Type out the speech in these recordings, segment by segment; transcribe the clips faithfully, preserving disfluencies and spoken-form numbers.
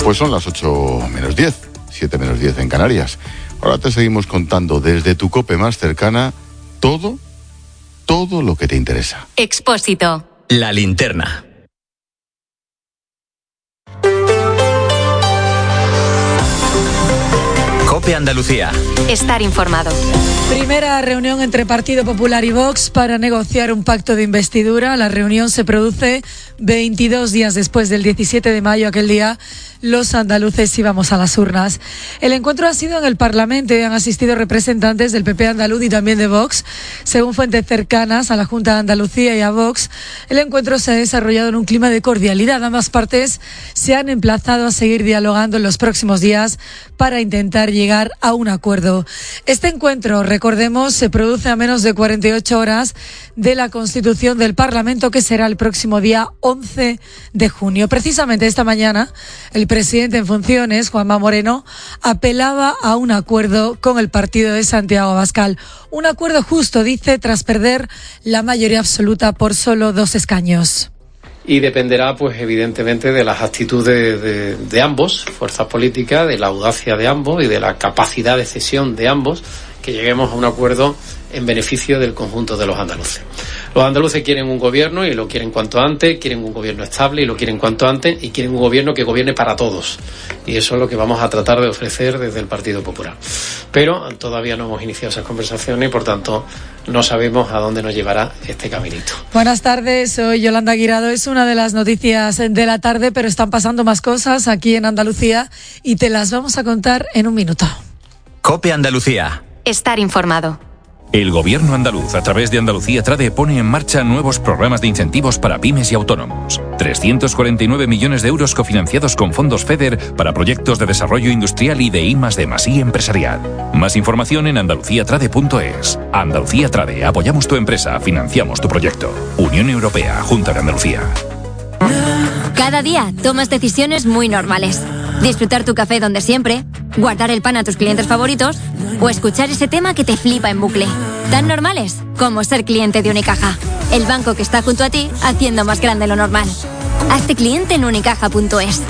Pues son las ocho menos diez, siete menos diez en Canarias. Ahora te seguimos contando desde tu COPE más cercana todo, todo lo que te interesa. Expósito. La linterna. COPE Andalucía. Estar informado. Primera reunión entre Partido Popular y Vox para negociar un pacto de investidura. La reunión se produce veintidós días después del diecisiete de mayo. Aquel día los andaluces íbamos a las urnas. El encuentro ha sido en el Parlamento y han asistido representantes del P P andaluz y también de Vox. Según fuentes cercanas a la Junta de Andalucía y a Vox, el encuentro se ha desarrollado en un clima de cordialidad. Ambas partes se han emplazado a seguir dialogando en los próximos días para intentar llegar a un acuerdo. Este encuentro, recordemos, se produce a menos de cuarenta y ocho horas de la constitución del Parlamento, que será el próximo día once de junio. Precisamente esta mañana, el presidente en funciones, Juanma Moreno, apelaba a un acuerdo con el partido de Santiago Abascal. Un acuerdo justo, dice, tras perder la mayoría absoluta por solo dos escaños. Y dependerá, pues evidentemente, de las actitudes de, de ambos, fuerzas políticas, de la audacia de ambos y de la capacidad de cesión de ambos, que lleguemos a un acuerdo en beneficio del conjunto de los andaluces. Los andaluces quieren un gobierno y lo quieren cuanto antes, quieren un gobierno estable y lo quieren cuanto antes, y quieren un gobierno que gobierne para todos. Y eso es lo que vamos a tratar de ofrecer desde el Partido Popular. Pero todavía no hemos iniciado esas conversaciones y, por tanto, no sabemos a dónde nos llevará este caminito. Buenas tardes, soy Yolanda Guirado. Es una de las noticias de la tarde, pero están pasando más cosas aquí en Andalucía y te las vamos a contar en un minuto. COPE Andalucía. Estar informado. El Gobierno andaluz, a través de Andalucía Trade, pone en marcha nuevos programas de incentivos para pymes y autónomos. trescientos cuarenta y nueve millones de euros cofinanciados con fondos FEDER para proyectos de desarrollo industrial y de I más D más I empresarial. Más información en andalucía trade punto es. Andalucía Trade, apoyamos tu empresa, financiamos tu proyecto. Unión Europea, Junta de Andalucía. Cada día tomas decisiones muy normales. Disfrutar tu café donde siempre, guardar el pan a tus clientes favoritos o escuchar ese tema que te flipa en bucle. Tan normales como ser cliente de Unicaja, el banco que está junto a ti haciendo más grande lo normal. Hazte cliente en unicaja punto es.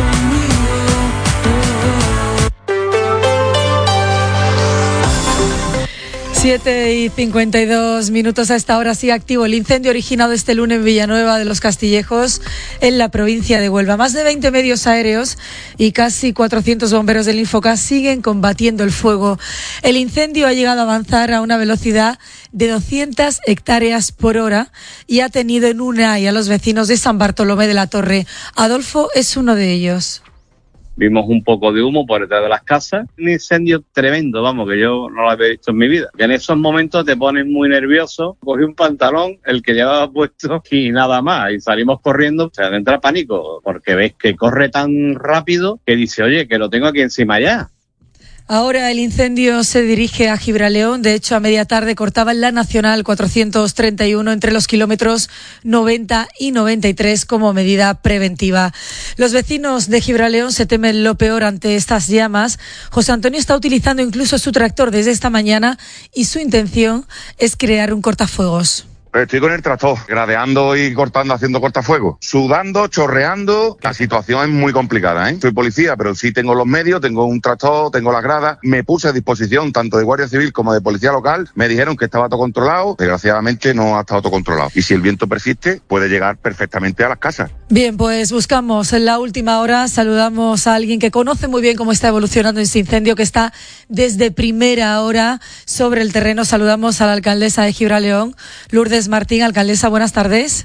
siete y cincuenta y dos minutos. A esta hora sigue activo el incendio originado este lunes en Villanueva de los Castillejos, en la provincia de Huelva. Más de veinte medios aéreos y casi cuatrocientos bomberos del Infoca siguen combatiendo el fuego. El incendio ha llegado a avanzar a una velocidad de doscientas hectáreas por hora y ha tenido en una y a los vecinos de San Bartolomé de la Torre. Adolfo es uno de ellos. Vimos un poco de humo por detrás de las casas, un incendio tremendo, vamos, que yo no lo había visto en mi vida. Y en esos momentos te pones muy nervioso, cogí un pantalón, el que llevaba puesto, y nada más, y salimos corriendo, o sea, te entra pánico, porque ves que corre tan rápido que dice, oye, que lo tengo aquí encima ya. Ahora el incendio se dirige a Gibraleón. De hecho, a media tarde cortaban la Nacional cuatrocientos treinta y uno entre los kilómetros noventa y noventa y tres como medida preventiva. Los vecinos de Gibraleón se temen lo peor ante estas llamas. José Antonio está utilizando incluso su tractor desde esta mañana y su intención es crear un cortafuegos. Estoy con el tractor, gradeando y cortando, haciendo cortafuegos, sudando, chorreando. La situación es muy complicada, ¿eh? Soy policía, pero sí tengo los medios, tengo un tractor, tengo las gradas. Me puse a disposición tanto de Guardia Civil como de Policía Local. Me dijeron que estaba todo controlado. Desgraciadamente no ha estado todo controlado. Y si el viento persiste, puede llegar perfectamente a las casas. Bien, pues buscamos en la última hora. Saludamos a alguien que conoce muy bien cómo está evolucionando ese incendio, que está desde primera hora sobre el terreno. Saludamos a la alcaldesa de Gibraleón, Lourdes Martín. Alcaldesa, buenas tardes.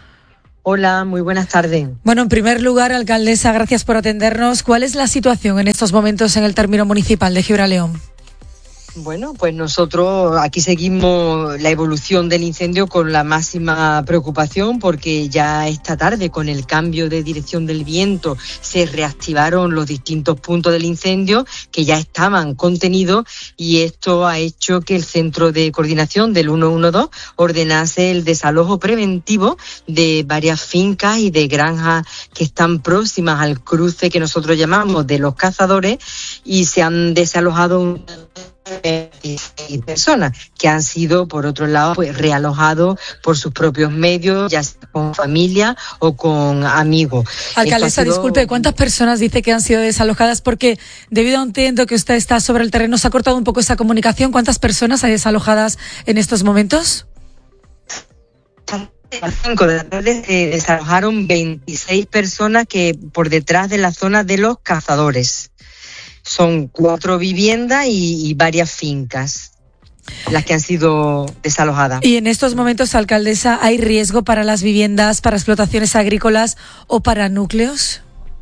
Hola, muy buenas tardes. Bueno, en primer lugar, alcaldesa, gracias por atendernos. ¿Cuál es la situación en estos momentos en el término municipal de Gibraleón? Bueno, pues nosotros aquí seguimos la evolución del incendio con la máxima preocupación, porque ya esta tarde, con el cambio de dirección del viento, se reactivaron los distintos puntos del incendio que ya estaban contenidos, y esto ha hecho que el Centro de Coordinación del ciento doce ordenase el desalojo preventivo de varias fincas y de granjas que están próximas al cruce que nosotros llamamos de los Cazadores, y se han desalojado un veintiséis personas que han sido, por otro lado, pues realojados por sus propios medios, ya sea con familia o con amigos. Alcaldesa, sido... disculpe, ¿cuántas personas dice que han sido desalojadas? Porque debido a un tiempo que usted está sobre el terreno, se ha cortado un poco esa comunicación. ¿Cuántas personas hay desalojadas en estos momentos? A las cinco de la tarde se desalojaron veintiséis personas que por detrás de la zona de los cazadores. Son cuatro viviendas y, y varias fincas las que han sido desalojadas. Y en estos momentos, alcaldesa, ¿hay riesgo para las viviendas, para explotaciones agrícolas o para núcleos?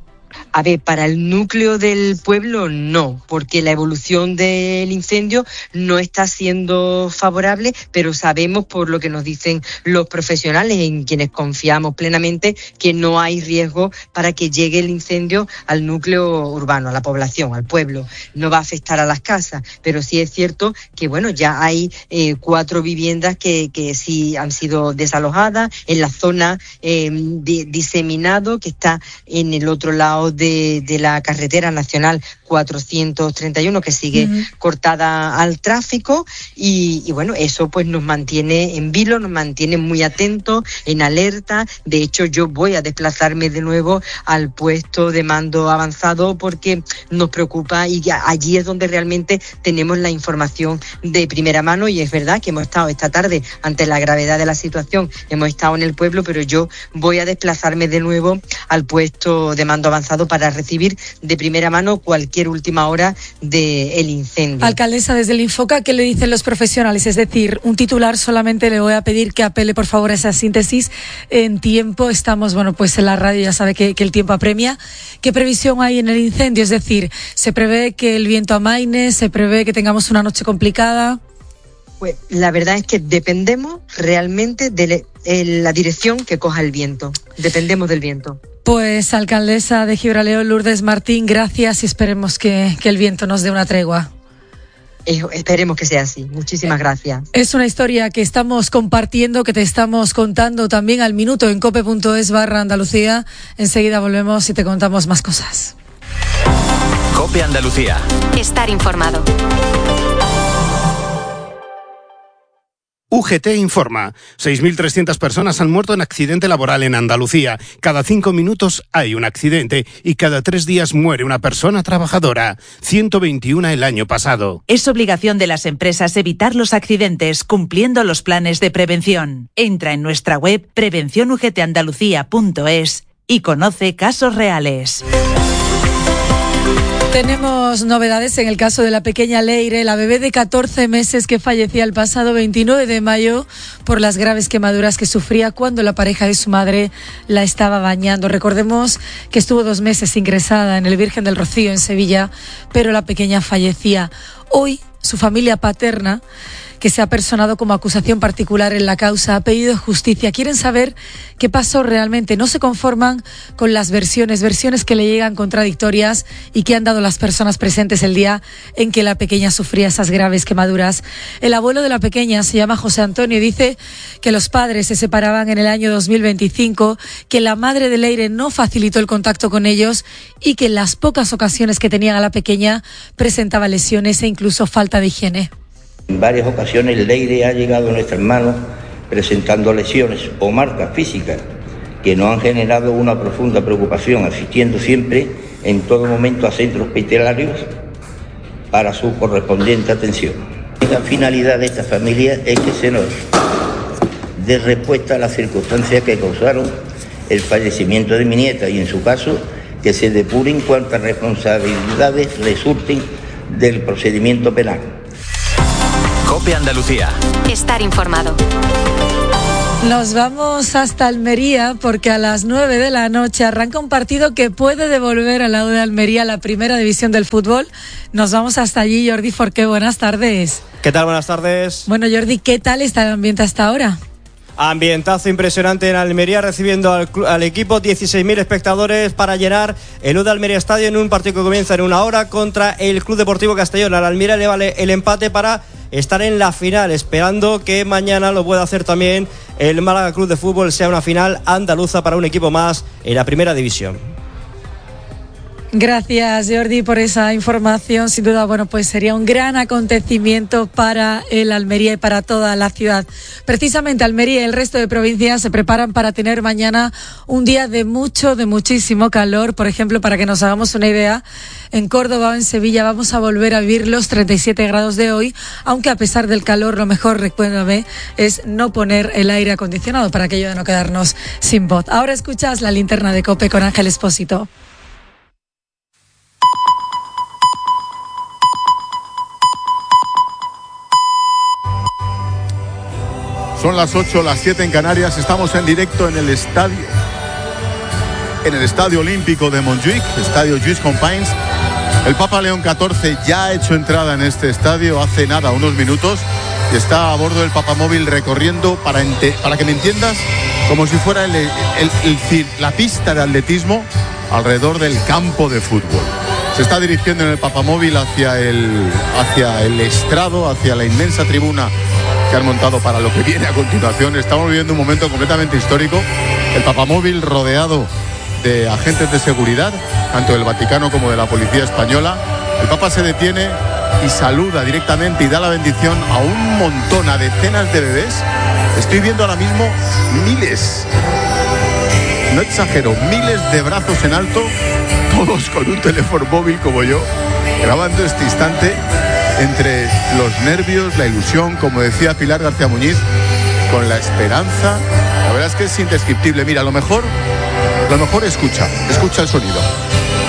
A ver, para el núcleo del pueblo no, porque la evolución del incendio no está siendo favorable, pero sabemos por lo que nos dicen los profesionales, en quienes confiamos plenamente, que no hay riesgo para que llegue el incendio al núcleo urbano, a la población, al pueblo. No va a afectar a las casas, pero sí es cierto que bueno, ya hay eh, cuatro viviendas que, que sí han sido desalojadas en la zona eh, de, diseminado, que está en el otro lado De, de la carretera nacional cuatrocientos treinta y uno, que sigue uh-huh. cortada al tráfico y, y bueno, eso pues nos mantiene en vilo, nos mantiene muy atentos, en alerta. De hecho, yo voy a desplazarme de nuevo al puesto de mando avanzado porque nos preocupa y allí es donde realmente tenemos la información de primera mano, y es verdad que hemos estado esta tarde ante la gravedad de la situación, hemos estado en el pueblo, pero yo voy a desplazarme de nuevo al puesto de mando avanzado para recibir de primera mano cualquier última hora del incendio. Alcaldesa, desde el Infoca, ¿qué le dicen los profesionales? Es decir, un titular solamente le voy a pedir que apele por favor a esa síntesis en tiempo. Estamos, bueno, pues en la radio ya sabe que, que el tiempo apremia. ¿Qué previsión hay en el incendio? Es decir, ¿se prevé que el viento amaine? ¿Se prevé que tengamos una noche complicada? Pues la verdad es que dependemos realmente de le, eh, la dirección que coja el viento. Dependemos del viento. Pues, alcaldesa de Gibraleón, Lourdes Martín, gracias y esperemos que, que el viento nos dé una tregua. Eh, esperemos que sea así. Muchísimas gracias. Es una historia que estamos compartiendo, que te estamos contando también al minuto en cope punto es barra Andalucía. Enseguida volvemos y te contamos más cosas. Cope Andalucía. Estar informado. U G T informa. seis mil trescientas personas han muerto en accidente laboral en Andalucía. Cada cinco minutos hay un accidente y cada tres días muere una persona trabajadora. ciento veintiuno el año pasado. Es obligación de las empresas evitar los accidentes cumpliendo los planes de prevención. Entra en nuestra web prevención u g t andalucía punto es y conoce casos reales. Tenemos novedades en el caso de la pequeña Leire, la bebé de catorce meses que fallecía el pasado veintinueve de mayo por las graves quemaduras que sufría cuando la pareja de su madre la estaba bañando. Recordemos que estuvo dos meses ingresada en el Virgen del Rocío en Sevilla, pero la pequeña fallecía. Hoy, su familia paterna, que se ha personado como acusación particular en la causa, ha pedido justicia. Quieren saber qué pasó realmente. No se conforman con las versiones, versiones que le llegan contradictorias y que han dado las personas presentes el día en que la pequeña sufría esas graves quemaduras. El abuelo de la pequeña se llama José Antonio y dice que los padres se separaban en el año dos mil veinticinco, que la madre de Leire no facilitó el contacto con ellos y que en las pocas ocasiones que tenían a la pequeña presentaba lesiones e incluso falta de higiene. En varias ocasiones Leire ha llegado a nuestras manos presentando lesiones o marcas físicas que nos han generado una profunda preocupación, asistiendo siempre en todo momento a centros hospitalarios para su correspondiente atención. La finalidad de esta familia es que se nos dé respuesta a las circunstancias que causaron el fallecimiento de mi nieta y, en su caso, que se depuren cuantas responsabilidades resulten del procedimiento penal. Cope Andalucía. Estar informado. Nos vamos hasta Almería porque a las nueve de la noche arranca un partido que puede devolver al lado de Almería la primera división del fútbol. Nos vamos hasta allí. Jordi Forqué, buenas tardes. ¿Qué tal? Buenas tardes. Bueno, Jordi, ¿qué tal está el ambiente hasta ahora? Ambientazo impresionante en Almería, recibiendo al, al equipo dieciséis mil espectadores para llenar el U de Almería Estadio en un partido que comienza en una hora contra el Club Deportivo Castellón. Al Almería le vale el empate para estar en la final, esperando que mañana lo pueda hacer también el Málaga Club de Fútbol, sea una final andaluza para un equipo más en la primera división. Gracias, Jordi, por esa información. Sin duda, bueno, pues sería un gran acontecimiento para el Almería y para toda la ciudad. Precisamente Almería y el resto de provincias se preparan para tener mañana un día de mucho, de muchísimo calor. Por ejemplo, para que nos hagamos una idea, en Córdoba o en Sevilla vamos a volver a vivir los treinta y siete grados de hoy, aunque a pesar del calor, lo mejor, recuérdame, es no poner el aire acondicionado para aquello de no quedarnos sin voz. Ahora escuchas la linterna de COPE con Ángel Espósito. Son las ocho, las siete en Canarias. Estamos en directo en el estadio, en el Estadio Olímpico de Montjuic, Estadio Lluís Companys. El Papa León catorce ya ha hecho entrada en este estadio hace nada, unos minutos, y está a bordo del Papamóvil recorriendo, para, ente, para que me entiendas, como si fuera el, el, el, el, la pista de atletismo alrededor del campo de fútbol. Se está dirigiendo en el Papamóvil hacia el, hacia el estrado, hacia la inmensa tribuna que han montado para lo que viene a continuación. Estamos viviendo un momento completamente histórico. El Papamóvil rodeado de agentes de seguridad, tanto del Vaticano como de la Policía Española. El Papa se detiene y saluda directamente y da la bendición a un montón, a decenas de bebés. Estoy viendo ahora mismo miles, no exagero, miles de brazos en alto, todos con un teléfono móvil como yo, grabando este instante, entre los nervios, la ilusión, como decía Pilar García Muñiz, con la esperanza. La verdad es que es indescriptible. Mira, a lo mejor, a lo mejor escucha, escucha el sonido.